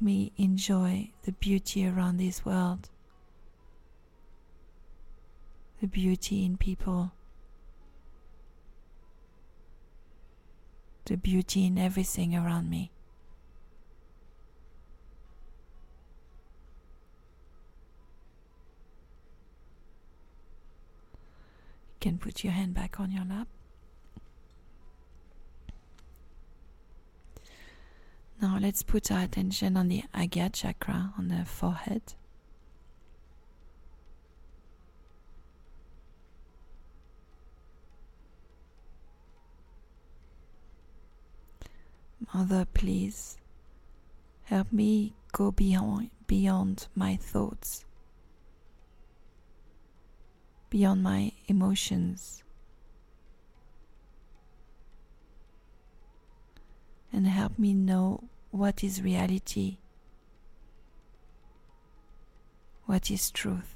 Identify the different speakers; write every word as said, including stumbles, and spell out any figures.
Speaker 1: me enjoy the beauty around this world, the beauty in people, the beauty in everything around me. You can put your hand back on your lap. Now let's put our attention on the Agya chakra, on the forehead. Mother, please help me go beyond, beyond my thoughts, beyond my emotions, and help me know what is reality, what is truth.